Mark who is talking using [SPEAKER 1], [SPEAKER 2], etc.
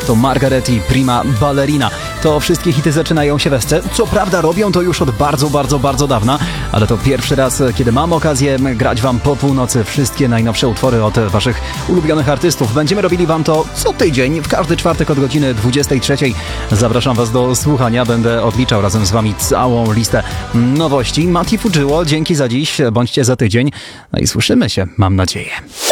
[SPEAKER 1] to Margaret i Prima Ballerina. To wszystkie hity zaczynają się we sce. Co prawda robią to już od bardzo dawna, ale to pierwszy raz, kiedy mam okazję grać wam po północy wszystkie najnowsze utwory od waszych ulubionych artystów. Będziemy robili wam to co tydzień, w każdy czwartek od godziny 23. Zapraszam was do słuchania, będę odliczał razem z wami całą listę nowości. Mati Fudżyło, dzięki za dziś, bądźcie za tydzień. No i słyszymy się, mam nadzieję.